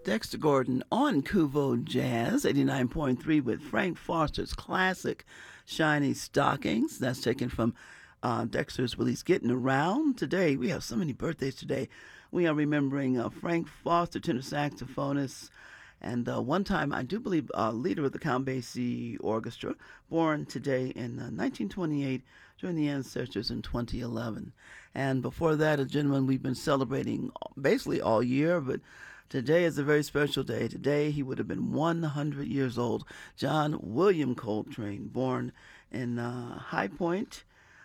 Dexter Gordon on Kuvo Jazz 89.3 with Frank Foster's classic Shiny Stockings. That's taken from Dexter's release Getting Around. Today, we have so many birthdays today. We are remembering Frank Foster, tenor saxophonist, and one time, I do believe, leader of the Count Basie Orchestra, born today in 1928, joined the Ancestors in 2011. And before that, a gentleman we've been celebrating basically all year, but today is a very special day. Today, he would have been 100 years old. John William Coltrane, born in High Point.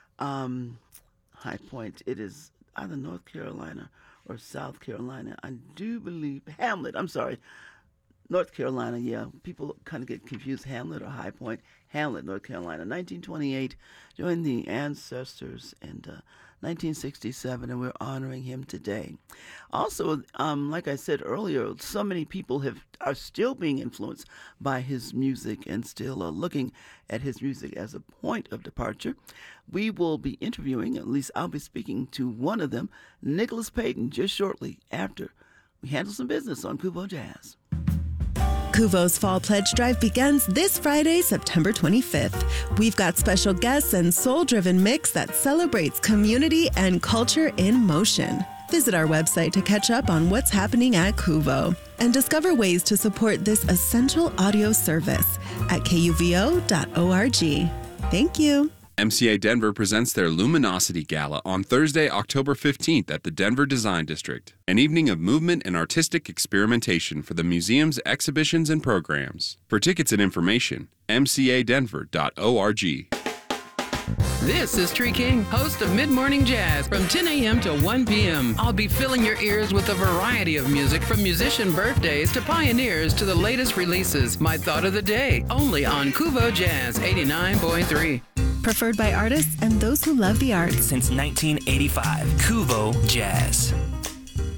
High Point, it is either North Carolina or South Carolina. I do believe Hamlet, I'm sorry. North Carolina, yeah. People kind of get confused, Hamlet or High Point. Hamlet, North Carolina. 1928, joined the Ancestors in 1967, and we're honoring him today. Also, like I said earlier, so many people are still being influenced by his music and still looking at his music as a point of departure. We will be interviewing, at least I'll be speaking to one of them, Nicholas Payton, just shortly after we handle some business on Kuvo Jazz. Kuvo's Fall Pledge Drive begins this Friday, September 25th. We've got special guests and soul-driven mix that celebrates community and culture in motion. Visit our website to catch up on what's happening at Kuvo and discover ways to support this essential audio service at kuvo.org. Thank you. MCA Denver presents their Luminosity Gala on Thursday, October 15th at the Denver Design District, an evening of movement and artistic experimentation for the museum's exhibitions and programs. For tickets and information, mcadenver.org. This is Tree King, host of Mid-Morning Jazz from 10 a.m. to 1 p.m. I'll be filling your ears with a variety of music from musician birthdays to pioneers to the latest releases. My thought of the day, only on Kuvo Jazz 89.3. Preferred by artists and those who love the arts. Since 1985, Kuvo Jazz.